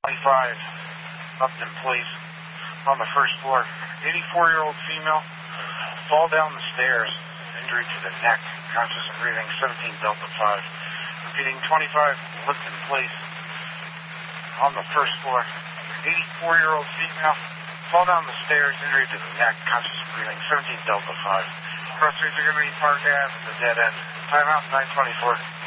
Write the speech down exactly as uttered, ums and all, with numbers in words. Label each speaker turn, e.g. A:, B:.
A: twenty-five, Upton Place, on the first floor. eighty-four-year-old female, fall down the stairs, injury to the neck, conscious and breathing, seventeen Delta five. Repeating, twenty-five, Upton Place, on the first floor. eighty-four-year-old female, fall down the stairs, injury to the neck, conscious and breathing, seventeen Delta five. Cross streets are going to be Park Ave, the dead end. Timeout, nine twenty-four.